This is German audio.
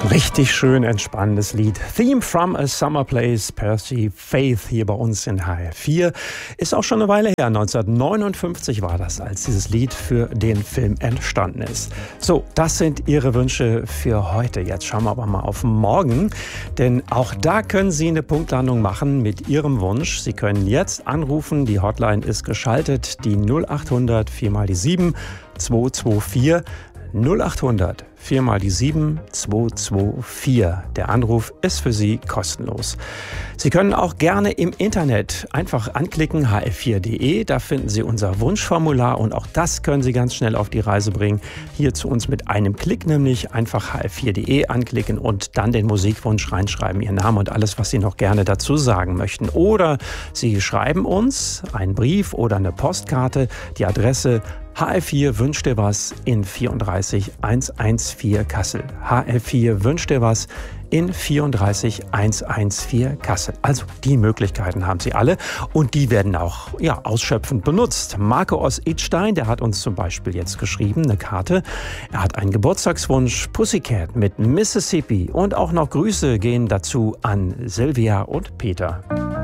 Richtig schön entspannendes Lied. Theme from a Summer Place, Percy Faith hier bei uns in HR4. Ist auch schon eine Weile her, 1959 war das, als dieses Lied für den Film entstanden ist. So, das sind Ihre Wünsche für heute. Jetzt schauen wir aber mal auf morgen, denn auch da können Sie eine Punktlandung machen mit Ihrem Wunsch. Sie können jetzt anrufen, die Hotline ist geschaltet, die 0800 4 mal die 7 224 0800 4 mal die 7 224. Der Anruf ist für Sie kostenlos. Sie können auch gerne im Internet einfach anklicken hr4.de. Da finden Sie unser Wunschformular und auch das können Sie ganz schnell auf die Reise bringen. Hier zu uns mit einem Klick, nämlich einfach hr4.de anklicken und dann den Musikwunsch reinschreiben, Ihren Namen und alles, was Sie noch gerne dazu sagen möchten. Oder Sie schreiben uns einen Brief oder eine Postkarte. Die Adresse HR4 wünscht dir was in 34114 Kassel. HR4 wünscht dir was in 34114 Kassel. Also die Möglichkeiten haben Sie alle und die werden auch ausschöpfend benutzt. Marco aus Idstein, der hat uns zum Beispiel jetzt geschrieben, eine Karte. Er hat einen Geburtstagswunsch, Pussycat mit Mississippi und auch noch Grüße gehen dazu an Silvia und Peter.